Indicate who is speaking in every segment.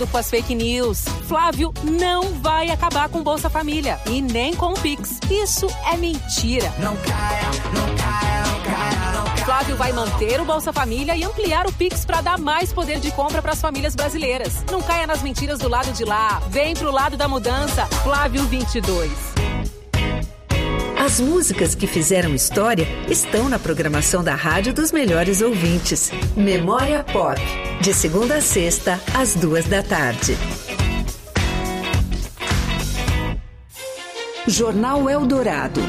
Speaker 1: Com as fake news. Flávio não vai acabar com Bolsa Família e nem com o Pix. Isso é mentira.
Speaker 2: Não caia, não caia, não caia, não caia.
Speaker 1: Flávio vai manter o Bolsa Família e ampliar o Pix para dar mais poder de compra para as famílias brasileiras. Não caia nas mentiras do lado de lá. Vem pro lado da mudança. Flávio 22.
Speaker 3: As músicas que fizeram história estão na programação da Rádio dos Melhores Ouvintes. Memória Pop, de segunda a sexta, às 14h. Jornal Eldorado.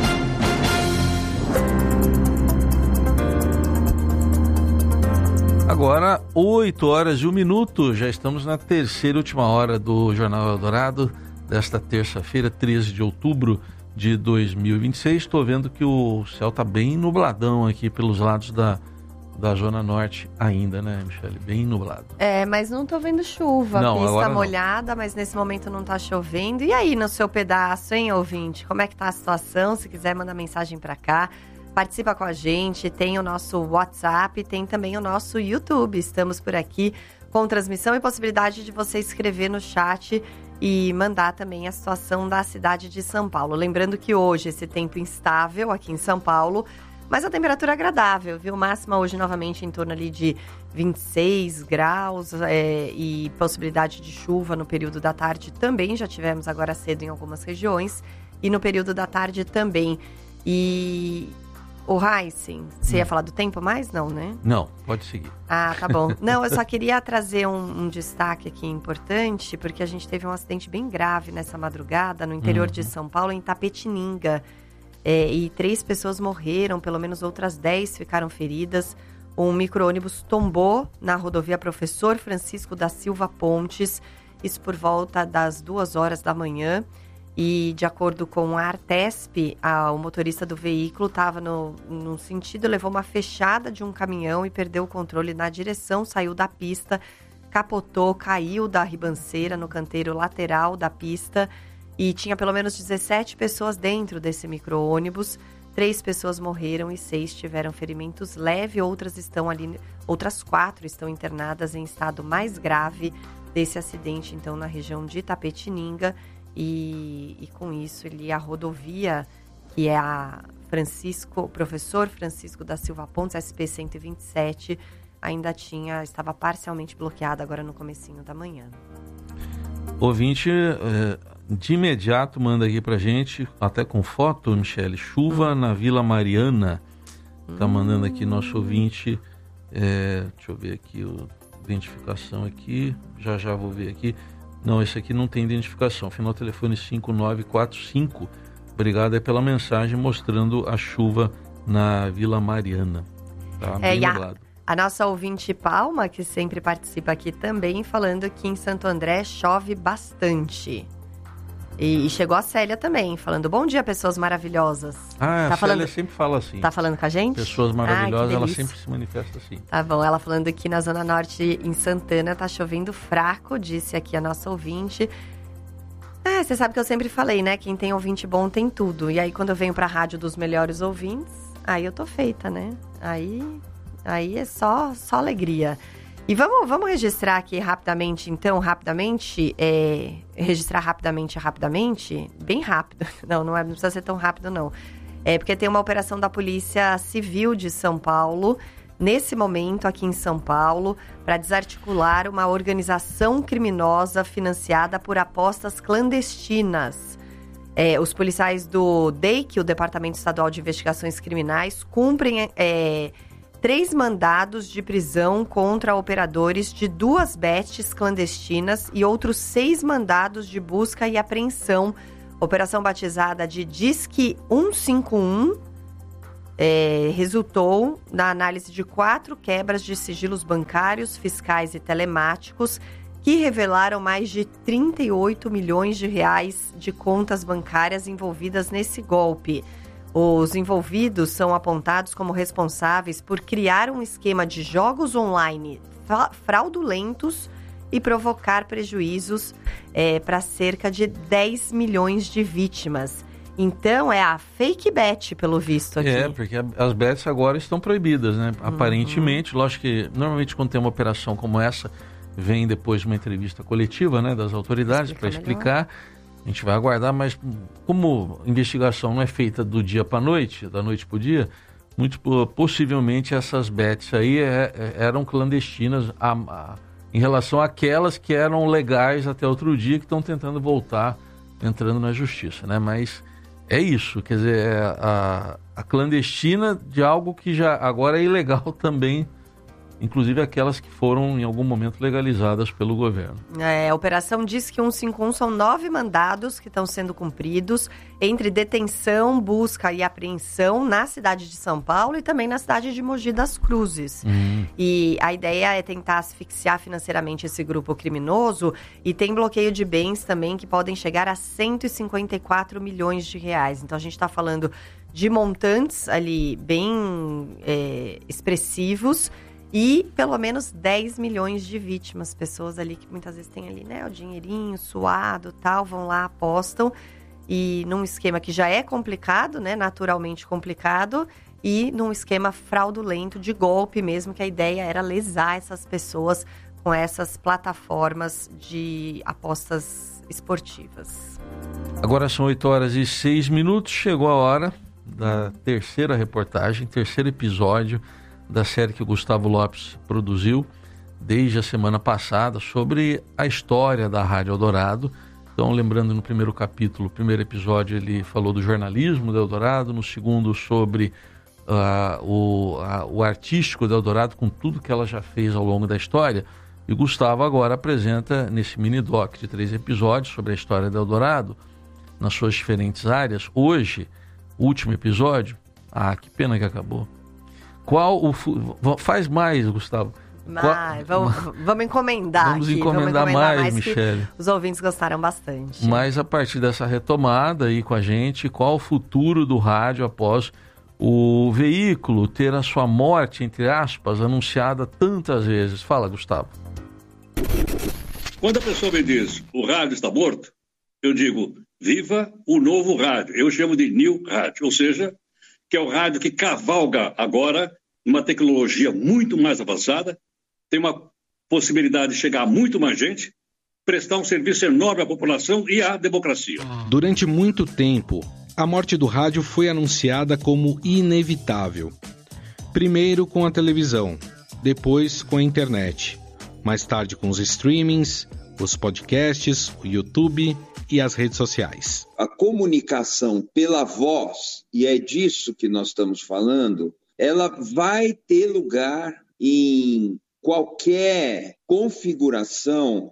Speaker 4: Agora, 8h01, já estamos na terceira e última hora do Jornal Eldorado, desta terça-feira, 13 de outubro de 2026. Estou vendo que o céu está bem nubladão aqui pelos lados da Zona Norte ainda, né, Michele? Bem nublado.
Speaker 5: Mas não estou vendo chuva.
Speaker 4: Não,
Speaker 5: a pista
Speaker 4: agora
Speaker 5: molhada, mas nesse momento não está chovendo. E aí, no seu pedaço, hein, ouvinte? Como é que tá a situação? Se quiser, manda mensagem para cá. Participa com a gente. Tem o nosso WhatsApp, tem também o nosso YouTube. Estamos por aqui com transmissão e possibilidade de você escrever no chat e mandar também a situação da cidade de São Paulo. Lembrando que hoje esse tempo instável aqui em São Paulo, mas a temperatura é agradável, viu? Máxima hoje novamente em torno ali de 26 graus e possibilidade de chuva no período da tarde também. Já tivemos agora cedo em algumas regiões e no período da tarde também. E o Heisen, você ia falar do tempo mais? Não, né?
Speaker 4: Não, pode seguir.
Speaker 5: Ah, tá bom. Não, eu só queria trazer um destaque aqui importante, porque a gente teve um acidente bem grave nessa madrugada no interior de São Paulo, em Itapetininga. E 3 pessoas morreram, pelo menos outras 10 ficaram feridas. Um micro-ônibus tombou na rodovia Professor Francisco da Silva Pontes, isso por volta das 2h da manhã. E, de acordo com a Artesp, o motorista do veículo estava no sentido, levou uma fechada de um caminhão e perdeu o controle na direção, saiu da pista, capotou, caiu da ribanceira no canteiro lateral da pista e tinha pelo menos 17 pessoas dentro desse micro-ônibus. 3 pessoas morreram e 6 tiveram ferimentos leves, outras 4 estão internadas em estado mais grave desse acidente, então, na região de Itapetininga. E com isso, a rodovia, que é a Professor Francisco da Silva Pontes, SP-127, ainda estava parcialmente bloqueada agora no comecinho da manhã.
Speaker 4: Ouvinte, de imediato manda aqui pra gente, até com foto, Michele, chuva na Vila Mariana. Tá mandando aqui nosso ouvinte, deixa eu ver aqui, identificação aqui, já vou ver aqui. Não, esse aqui não tem identificação. Final telefone 5945. Obrigado aí pela mensagem mostrando a chuva na Vila Mariana. Tá bem nublado.
Speaker 5: A nossa ouvinte Palma, que sempre participa aqui também, falando que em Santo André chove bastante. E chegou a Célia também, falando: bom dia, pessoas maravilhosas.
Speaker 4: A Célia sempre fala assim.
Speaker 5: Tá falando com a gente?
Speaker 4: Pessoas maravilhosas, ela sempre se manifesta assim.
Speaker 5: Tá bom, ela falando que na Zona Norte, em Santana, tá chovendo fraco, disse aqui a nossa ouvinte. Você sabe que eu sempre falei, né? Quem tem ouvinte bom tem tudo. E aí, quando eu venho pra Rádio dos Melhores Ouvintes, aí eu tô feita, né? Aí é só alegria. E vamos registrar aqui rapidamente, então, registrar rapidamente, bem rápido. Não precisa ser tão rápido, não. Porque tem uma operação da Polícia Civil de São Paulo, nesse momento aqui em São Paulo, para desarticular uma organização criminosa financiada por apostas clandestinas. Os policiais do DEIC, o Departamento Estadual de Investigações Criminais, cumprem 3 mandados de prisão contra operadores de 2 bets clandestinas e outros 6 mandados de busca e apreensão. Operação batizada de Disque 151 resultou na análise de 4 quebras de sigilos bancários, fiscais e telemáticos que revelaram mais de 38 milhões de reais de contas bancárias envolvidas nesse golpe. Os envolvidos são apontados como responsáveis por criar um esquema de jogos online fraudulentos e provocar prejuízos para cerca de 10 milhões de vítimas. Então, é a fake bet, pelo visto aqui.
Speaker 4: Porque as bets agora estão proibidas, né? Aparentemente, lógico que normalmente quando tem uma operação como essa, vem depois uma entrevista coletiva, né, das autoridades para explicar. A gente vai aguardar, mas como a investigação não é feita do dia para a noite, da noite para o dia, muito possivelmente essas bets aí eram clandestinas em relação àquelas que eram legais até outro dia, que estão tentando voltar, entrando na justiça, né? Mas é isso, quer dizer, a clandestina de algo que já agora é ilegal também, inclusive aquelas que foram em algum momento legalizadas pelo governo.
Speaker 5: A operação diz que 151 são 9 mandados que estão sendo cumpridos entre detenção, busca e apreensão na cidade de São Paulo e também na cidade de Mogi das Cruzes. E a ideia é tentar asfixiar financeiramente esse grupo criminoso, e tem bloqueio de bens também que podem chegar a 154 milhões de reais. Então a gente está falando de montantes ali bem expressivos, e pelo menos 10 milhões de vítimas, pessoas ali que muitas vezes têm ali, né, o dinheirinho suado, tal, vão lá, apostam, e num esquema que já é complicado, né, naturalmente complicado, e num esquema fraudulento de golpe mesmo, que a ideia era lesar essas pessoas com essas plataformas de apostas esportivas.
Speaker 4: Agora são 8h06, chegou a hora da terceira reportagem, terceiro episódio da série que o Gustavo Lopes produziu desde a semana passada sobre a história da Rádio Eldorado. Então, lembrando, no primeiro capítulo, primeiro episódio, ele falou do jornalismo da Eldorado, no segundo sobre o artístico da Eldorado, com tudo que ela já fez ao longo da história. E o Gustavo agora apresenta, nesse mini-doc de 3 episódios sobre a história da Eldorado, nas suas diferentes áreas. Hoje, o último episódio, que pena que acabou. Faz mais, Gustavo.
Speaker 5: Vamos encomendar.
Speaker 4: Vamos encomendar mais, Michele.
Speaker 5: Os ouvintes gostaram bastante.
Speaker 4: Mas a partir dessa retomada aí com a gente, qual o futuro do rádio após o veículo ter a sua morte, entre aspas, anunciada tantas vezes? Fala, Gustavo.
Speaker 6: Quando a pessoa me diz o rádio está morto, eu digo viva o novo rádio. Eu chamo de New Rádio, ou seja, que é o rádio que cavalga agora numa tecnologia muito mais avançada, tem uma possibilidade de chegar a muito mais gente, prestar um serviço enorme à população e à democracia.
Speaker 7: Durante muito tempo, a morte do rádio foi anunciada como inevitável. Primeiro com a televisão, depois com a internet, mais tarde com os streamings, os podcasts, o YouTube e as redes sociais.
Speaker 8: A comunicação pela voz, e é disso que nós estamos falando, ela vai ter lugar em qualquer configuração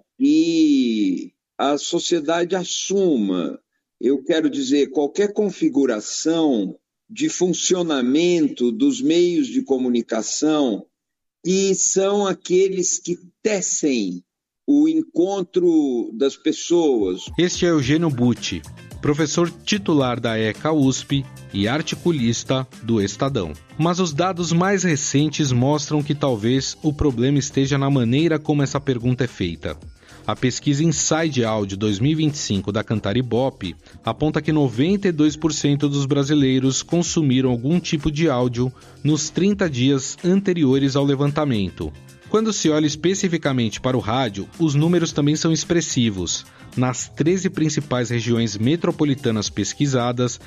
Speaker 8: que a sociedade assuma. Eu quero dizer, qualquer configuração de funcionamento dos meios de comunicação, que são aqueles que tecem o encontro das pessoas.
Speaker 7: Este é Eugênio Butti, professor titular da ECA USP e articulista do Estadão. Mas os dados mais recentes mostram que talvez o problema esteja na maneira como essa pergunta é feita. A pesquisa Inside Audio 2025 da Cantar Ibope aponta que 92% dos brasileiros consumiram algum tipo de áudio nos 30 dias anteriores ao levantamento. Quando se olha especificamente para o rádio, os números também são expressivos. Nas 13 principais regiões metropolitanas pesquisadas,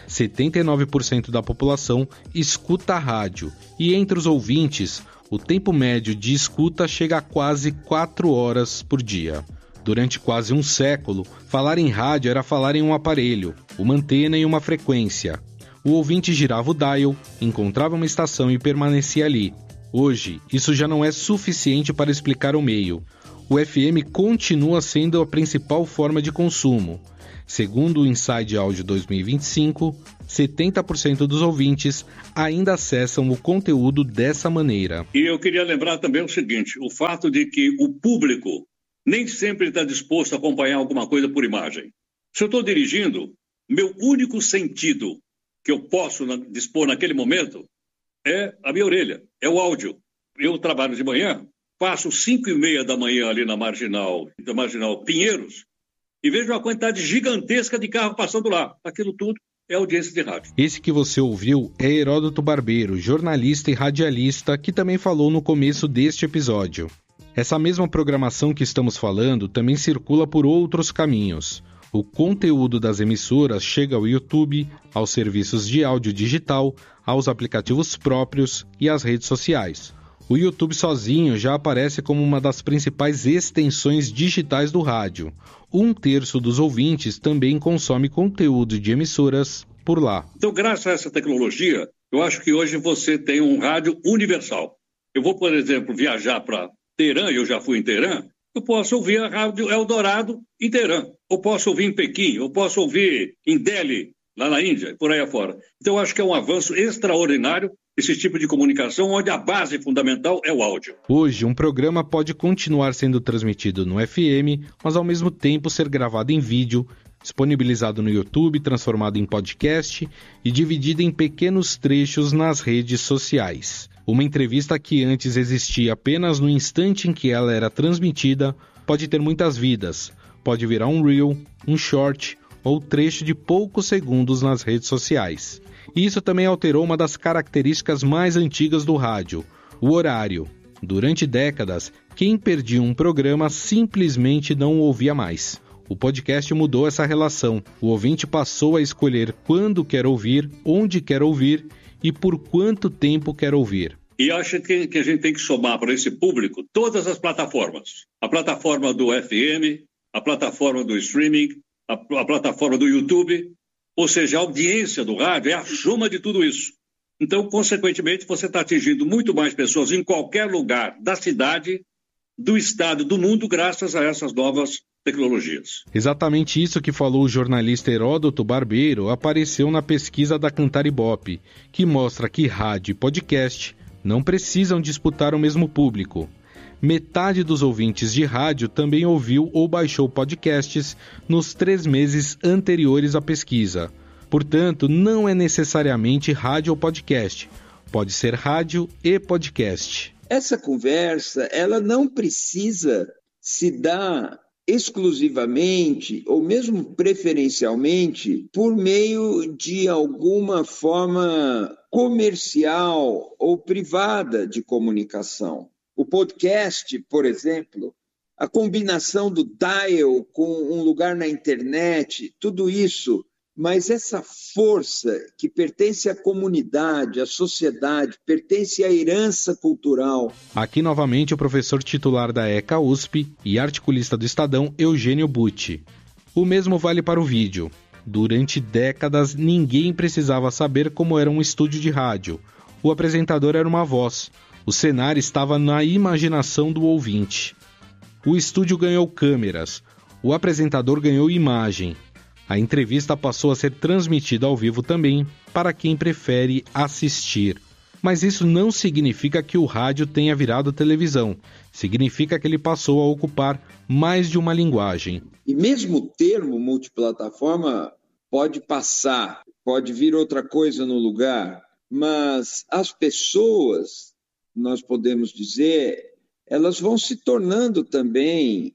Speaker 7: 79% da população escuta a rádio. E entre os ouvintes, o tempo médio de escuta chega a quase 4 horas por dia. Durante quase um século, falar em rádio era falar em um aparelho, uma antena e uma frequência. O ouvinte girava o dial, encontrava uma estação e permanecia ali. Hoje, isso já não é suficiente para explicar o meio. O FM continua sendo a principal forma de consumo. Segundo o Inside Audio 2025, 70% dos ouvintes ainda acessam o conteúdo dessa maneira.
Speaker 6: E eu queria lembrar também o seguinte, o fato de que o público nem sempre está disposto a acompanhar alguma coisa por imagem. Se eu estou dirigindo, meu único sentido que eu posso dispor naquele momento é a minha orelha, é o áudio. Eu trabalho de manhã, passo 5h30 da manhã ali na Marginal Pinheiros e vejo uma quantidade gigantesca de carro passando lá. Aquilo tudo é audiência de rádio.
Speaker 7: Esse que você ouviu é Heródoto Barbeiro, jornalista e radialista, que também falou no começo deste episódio. Essa mesma programação que estamos falando também circula por outros caminhos. O conteúdo das emissoras chega ao YouTube, aos serviços de áudio digital, aos aplicativos próprios e às redes sociais. O YouTube sozinho já aparece como uma das principais extensões digitais do rádio. 1/3 dos ouvintes também consome conteúdo de emissoras por lá.
Speaker 6: Então, graças a essa tecnologia, eu acho que hoje você tem um rádio universal. Eu vou, por exemplo, viajar para Teherã, eu já fui em Teherã, eu posso ouvir a Rádio Eldorado em Teherã, ou posso ouvir em Pequim, ou posso ouvir em Delhi, lá na Índia, por aí afora. Então, eu acho que é um avanço extraordinário esse tipo de comunicação, onde a base fundamental é o áudio.
Speaker 7: Hoje, um programa pode continuar sendo transmitido no FM, mas ao mesmo tempo ser gravado em vídeo, disponibilizado no YouTube, transformado em podcast e dividido em pequenos trechos nas redes sociais. Uma entrevista que antes existia apenas no instante em que ela era transmitida pode ter muitas vidas. Pode virar um reel, um short ou trecho de poucos segundos nas redes sociais. E isso também alterou uma das características mais antigas do rádio, o horário. Durante décadas, quem perdia um programa simplesmente não o ouvia mais. O podcast mudou essa relação. O ouvinte passou a escolher quando quer ouvir, onde quer ouvir e por quanto tempo quer ouvir.
Speaker 6: E acho que a gente tem que somar para esse público todas as plataformas. A plataforma do FM, a plataforma do streaming, a plataforma do YouTube. Ou seja, a audiência do rádio é a soma de tudo isso. Então, consequentemente, você está atingindo muito mais pessoas em qualquer lugar da cidade, do estado, do mundo, graças a essas novas tecnologias.
Speaker 7: Exatamente isso que falou o jornalista Heródoto Barbeiro apareceu na pesquisa da Cantar Ibope, que mostra que rádio e podcast não precisam disputar o mesmo público. Metade dos ouvintes de rádio também ouviu ou baixou podcasts nos 3 meses anteriores à pesquisa. Portanto, não é necessariamente rádio ou podcast. Pode ser rádio e podcast.
Speaker 8: Essa conversa, ela não precisa se dar exclusivamente ou mesmo preferencialmente por meio de alguma forma comercial ou privada de comunicação. O podcast, por exemplo, a combinação do dial com um lugar na internet, tudo isso, mas essa força que pertence à comunidade, à sociedade, pertence à herança cultural.
Speaker 7: Aqui novamente o professor titular da ECA USP e articulista do Estadão, Eugênio Butti. O mesmo vale para o vídeo. Durante décadas, ninguém precisava saber como era um estúdio de rádio. O apresentador era uma voz. O cenário estava na imaginação do ouvinte. O estúdio ganhou câmeras. O apresentador ganhou imagem. A entrevista passou a ser transmitida ao vivo também, para quem prefere assistir. Mas isso não significa que o rádio tenha virado televisão. Significa que ele passou a ocupar mais de uma linguagem.
Speaker 8: E mesmo o termo multiplataforma pode passar, pode vir outra coisa no lugar, mas as pessoas, nós podemos dizer, elas vão se tornando também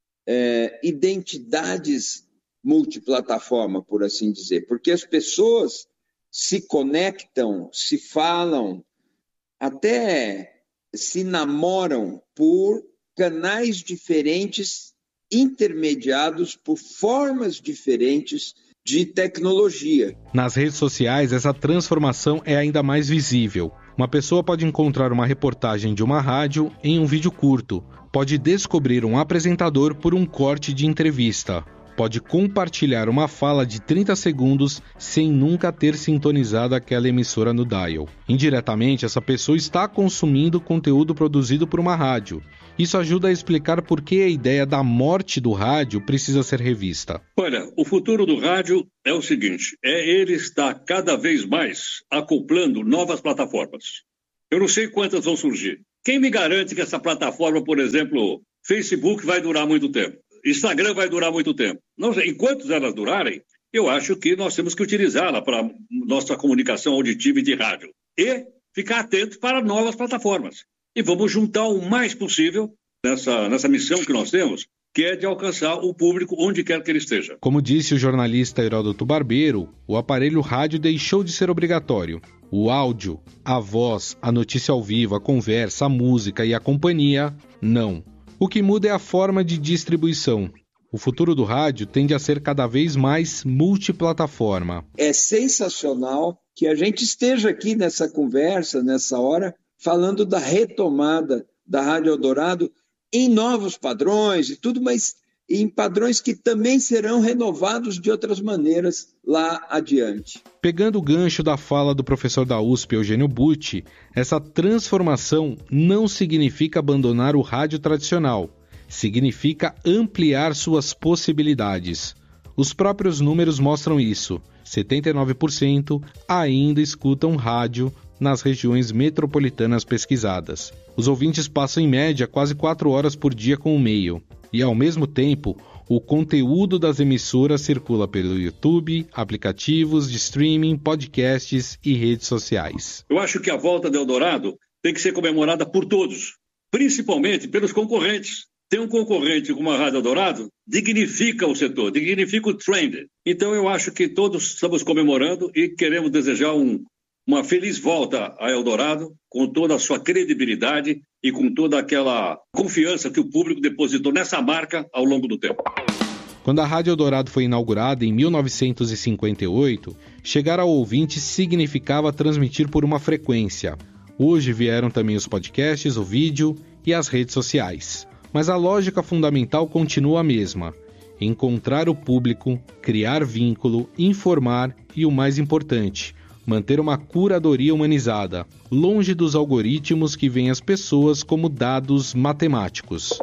Speaker 8: identidades multiplataforma, por assim dizer, porque as pessoas se conectam, se falam, até se namoram por canais diferentes, intermediados por formas diferentes de tecnologia.
Speaker 7: Nas redes sociais, essa transformação é ainda mais visível. Uma pessoa pode encontrar uma reportagem de uma rádio em um vídeo curto, pode descobrir um apresentador por um corte de entrevista, pode compartilhar uma fala de 30 segundos sem nunca ter sintonizado aquela emissora no dial. Indiretamente, essa pessoa está consumindo conteúdo produzido por uma rádio. Isso ajuda a explicar por que a ideia da morte do rádio precisa ser revista.
Speaker 6: Olha, o futuro do rádio é o seguinte, ele está cada vez mais acoplando novas plataformas. Eu não sei quantas vão surgir. Quem me garante que essa plataforma, por exemplo, Facebook vai durar muito tempo? Instagram vai durar muito tempo. Não sei, enquanto elas durarem, eu acho que nós temos que utilizá-la para nossa comunicação auditiva e de rádio. E ficar atentos para novas plataformas. E vamos juntar o mais possível nessa missão que nós temos que é de alcançar o público onde quer que ele esteja.
Speaker 7: Como disse o jornalista Heródoto Barbeiro, o aparelho rádio deixou de ser obrigatório. O áudio, a voz, a notícia ao vivo, a conversa, a música e a companhia, não. O que muda é a forma de distribuição. O futuro do rádio tende a ser cada vez mais multiplataforma.
Speaker 8: É sensacional que a gente esteja aqui nessa conversa, nessa hora, falando da retomada da Rádio Eldorado em novos padrões e tudo, mas em padrões que também serão renovados de outras maneiras lá adiante.
Speaker 7: Pegando o gancho da fala do professor da USP, Eugênio Butti, essa transformação não significa abandonar o rádio tradicional, significa ampliar suas possibilidades. Os próprios números mostram isso. 79% ainda escutam rádio nas regiões metropolitanas pesquisadas. Os ouvintes passam em média quase 4 horas por dia com o meio. E ao mesmo tempo, o conteúdo das emissoras circula pelo YouTube, aplicativos de streaming, podcasts e redes sociais.
Speaker 6: Eu acho que a volta do Eldorado tem que ser comemorada por todos, principalmente pelos concorrentes. Ter um concorrente como a Rádio Eldorado dignifica o setor, dignifica o trend. Então eu acho que todos estamos comemorando e queremos desejar uma feliz volta a Eldorado, com toda a sua credibilidade e com toda aquela confiança que o público depositou nessa marca ao longo do tempo.
Speaker 7: Quando a Rádio Eldorado foi inaugurada em 1958, chegar ao ouvinte significava transmitir por uma frequência. Hoje vieram também os podcasts, o vídeo e as redes sociais. Mas a lógica fundamental continua a mesma: encontrar o público, criar vínculo, informar e, o mais importante, manter uma curadoria humanizada, longe dos algoritmos que veem as pessoas como dados matemáticos.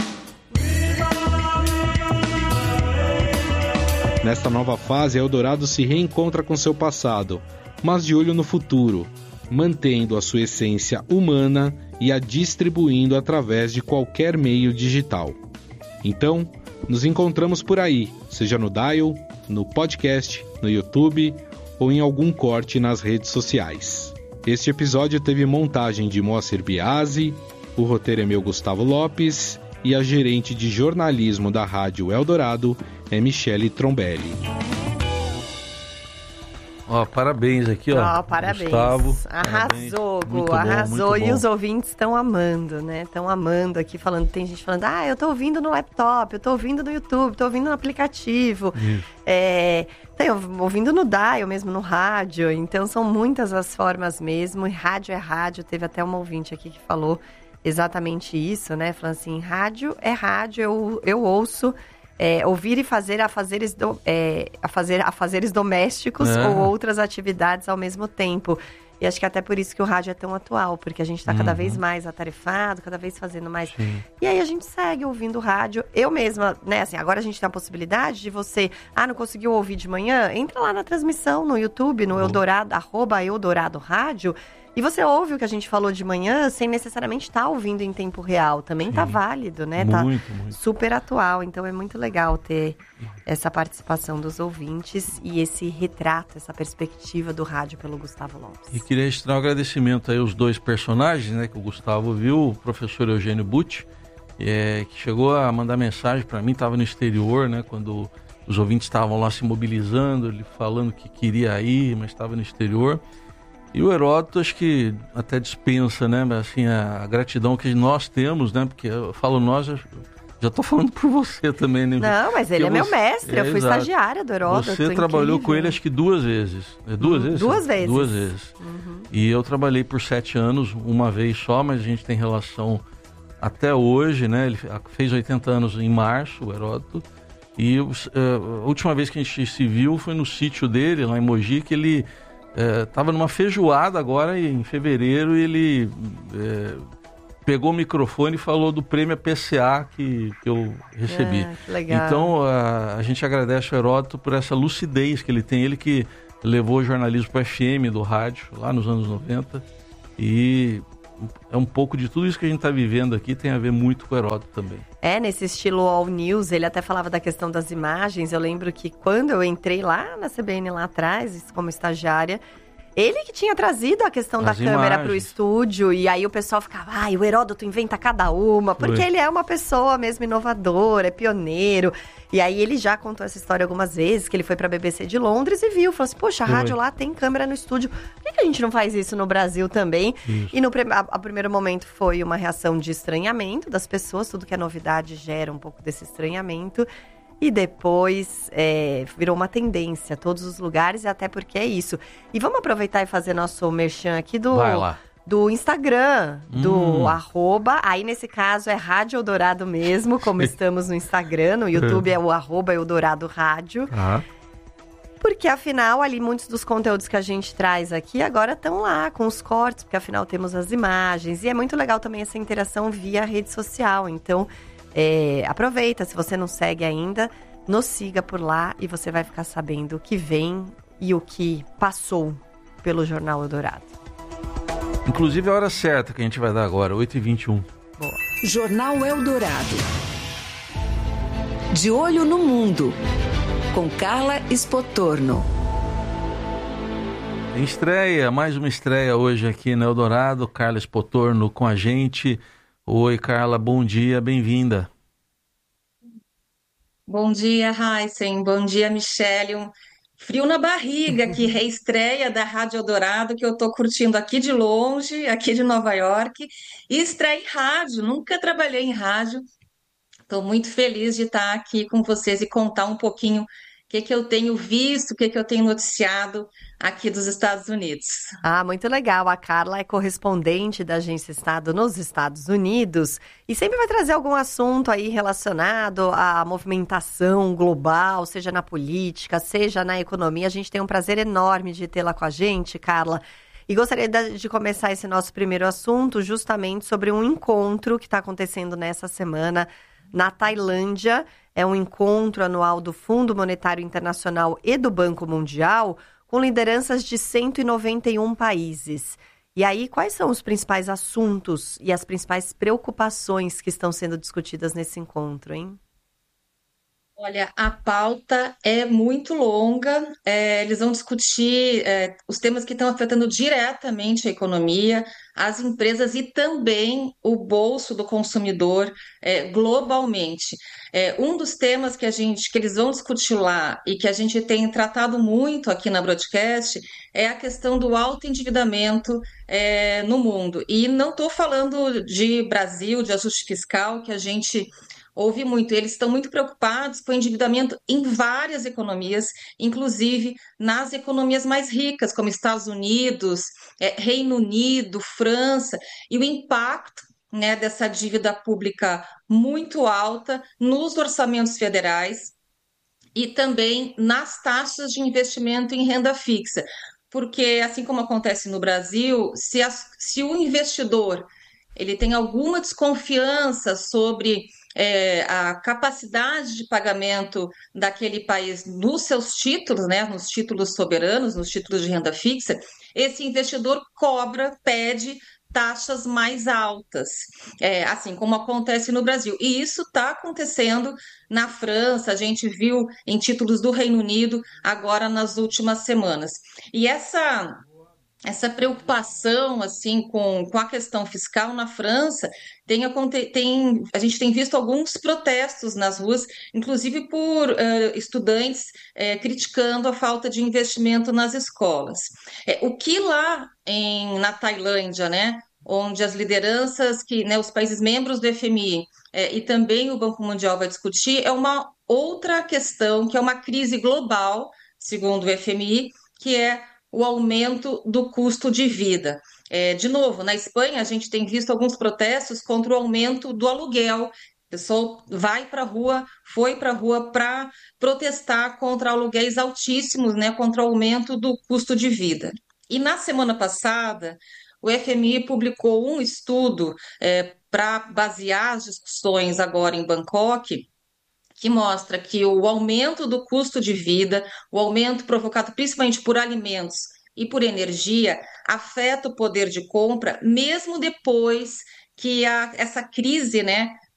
Speaker 7: Nesta nova fase, a Eldorado se reencontra com seu passado, mas de olho no futuro, mantendo a sua essência humana e a distribuindo através de qualquer meio digital. Então, nos encontramos por aí, seja no Dial, no podcast, no YouTube ou em algum corte nas redes sociais. Este episódio teve montagem de Moacir Biasi, o roteiro é meu, Gustavo Lopes, e a gerente de jornalismo da Rádio Eldorado é Michele Trombelli.
Speaker 4: Parabéns aqui,
Speaker 5: parabéns.
Speaker 4: Gustavo.
Speaker 5: Arrasou,
Speaker 4: Gu,
Speaker 5: arrasou. E os ouvintes estão amando, né? Estão amando aqui, tem gente falando, eu tô ouvindo no laptop, eu tô ouvindo no YouTube, tô ouvindo no aplicativo. Ouvindo no dial mesmo, no rádio. Então, são muitas as formas mesmo. E rádio é rádio. Teve até uma ouvinte aqui que falou exatamente isso, né? Falando assim, rádio é rádio, eu ouço... ouvir e fazer afazeres domésticos ou outras atividades ao mesmo tempo. E acho que até por isso que o rádio é tão atual, porque a gente está cada vez mais atarefado, cada vez fazendo mais. Sim. E aí a gente segue ouvindo rádio. Eu mesma, né, assim, agora a gente tem a possibilidade de você, não conseguiu ouvir de manhã? Entra lá na transmissão, no YouTube, no Eldorado, @Eldorado Rádio, e você ouve o que a gente falou de manhã sem necessariamente estar ouvindo em tempo real. Também tá válido, né? Muito. Super atual. Então é muito legal ter essa participação dos ouvintes e esse retrato, essa perspectiva do rádio pelo Gustavo Lopes.
Speaker 4: E queria extrair um agradecimento aí aos dois personagens, né? Que o Gustavo viu, o professor Eugênio Butti, que chegou a mandar mensagem para mim, estava no exterior, né? Quando os ouvintes estavam lá se mobilizando, ele falando que queria ir, mas estava no exterior. E o Heródoto, acho que até dispensa, né, assim, a gratidão que nós temos, né, porque eu falo nós, já estou falando por você também, né?
Speaker 5: Não, mas ele é meu mestre, eu fui estagiária do Heródoto.
Speaker 4: Você trabalhou com ele acho que 2 vezes. Duas vezes?
Speaker 5: 2 vezes.
Speaker 4: 2 vezes. E eu trabalhei por 7 anos, uma vez só, mas a gente tem relação até hoje, né, ele fez 80 anos em março, o Heródoto, e a última vez que a gente se viu foi no sítio dele, lá em Mogi, que ele... Estava numa feijoada agora em fevereiro e ele pegou o microfone e falou do prêmio PCA que eu recebi.
Speaker 5: Que legal.
Speaker 4: Então a gente agradece ao Heródoto por essa lucidez que ele tem, ele que levou o jornalismo para o FM do rádio lá nos anos 90 e é um pouco de tudo isso que a gente está vivendo aqui, tem a ver muito com o Heródoto também.
Speaker 5: Nesse estilo All News, ele até falava da questão das imagens. Eu lembro que quando eu entrei lá na CBN lá atrás, como estagiária, Ele que tinha trazido a questão da câmera para o
Speaker 4: imagens.
Speaker 5: estúdio, e aí o pessoal ficava, o Heródoto inventa cada uma, porque
Speaker 4: Foi.
Speaker 5: ele é uma pessoa mesmo inovadora, é pioneiro. E aí ele já contou essa história algumas vezes, que ele foi para a BBC de Londres e viu, falou assim, poxa, a
Speaker 4: Foi.
Speaker 5: rádio lá tem câmera no estúdio, por que a gente não faz isso no Brasil também?
Speaker 4: Isso.
Speaker 5: E a primeiro momento foi uma reação de estranhamento das pessoas, tudo que é novidade gera um pouco desse estranhamento. E depois virou uma tendência, todos os lugares, e até porque é isso. E vamos aproveitar e fazer nosso merchan aqui
Speaker 4: Vai lá.
Speaker 5: do Instagram, do @, aí nesse caso é Rádio Eldorado mesmo, como estamos no Instagram, no YouTube é o @Eldorado Rádio.
Speaker 4: Ah,
Speaker 5: Porque afinal, ali muitos dos conteúdos que a gente traz aqui agora estão lá com os cortes, porque afinal temos as imagens. E é muito legal também essa interação via rede social, então... aproveita, se você não segue ainda, nos siga por lá e você vai ficar sabendo o que vem e o que passou pelo Jornal Eldorado.
Speaker 4: inclusive a hora certa que a gente vai dar agora, 8h21.
Speaker 5: Boa.
Speaker 3: Jornal Eldorado. De olho no mundo, com Carla Espotorno.
Speaker 4: Tem estreia, mais uma estreia hoje aqui no Eldorado, Carla Espotorno com a gente. Oi, Carla, bom dia, bem-vinda.
Speaker 9: Bom dia, Heisen. Bom dia, Michele. Um frio na barriga, que reestreia da Rádio Eldorado, que eu tô curtindo aqui de longe, aqui de Nova York. E estreia em rádio, nunca trabalhei em rádio. Estou muito feliz de estar aqui com vocês e contar um pouquinho o que eu tenho visto, o que eu tenho noticiado aqui dos Estados Unidos.
Speaker 5: Muito legal. A Carla é correspondente da Agência Estado nos Estados Unidos e sempre vai trazer algum assunto aí relacionado à movimentação global, seja na política, seja na economia. A gente tem um prazer enorme de tê-la com a gente, Carla. E gostaria de começar esse nosso primeiro assunto justamente sobre um encontro que está acontecendo nessa semana na Tailândia. É um encontro anual do Fundo Monetário Internacional e do Banco Mundial, com lideranças de 191 países. E aí, quais são os principais assuntos e as principais preocupações que estão sendo discutidas nesse encontro, hein?
Speaker 9: Olha, a pauta é muito longa, eles vão discutir os temas que estão afetando diretamente a economia, as empresas e também o bolso do consumidor globalmente. Um dos temas que eles vão discutir lá e que a gente tem tratado muito aqui na Broadcast é a questão do alto endividamento no mundo. E não estou falando de Brasil, de ajuste fiscal, que a gente ouve muito. Eles estão muito preocupados com o endividamento em várias economias, inclusive nas economias mais ricas, como Estados Unidos, Reino Unido, França, e o impacto, né, dessa dívida pública muito alta nos orçamentos federais e também nas taxas de investimento em renda fixa. Porque, assim como acontece no Brasil, se o investidor ele tem alguma desconfiança sobre a capacidade de pagamento daquele país nos seus títulos, né, nos títulos soberanos, nos títulos de renda fixa, esse investidor pede taxas mais altas, assim como acontece no Brasil. E isso está acontecendo na França, a gente viu em títulos do Reino Unido agora nas últimas semanas. E essa preocupação assim com a questão fiscal na França a gente tem visto alguns protestos nas ruas, inclusive por estudantes criticando a falta de investimento nas escolas. O que lá na Tailândia, né, onde as lideranças os países membros do FMI e também o Banco Mundial vai discutir, é uma outra questão, que é uma crise global, segundo o FMI, que é o aumento do custo de vida. De novo, na Espanha, a gente tem visto alguns protestos contra o aumento do aluguel. O pessoal foi para a rua para protestar contra aluguéis altíssimos, né, contra o aumento do custo de vida. E na semana passada, o FMI publicou um estudo para basear as discussões agora em Bangkok, que mostra que o aumento do custo de vida, o aumento provocado principalmente por alimentos e por energia, afeta o poder de compra, mesmo depois que essa crise, né,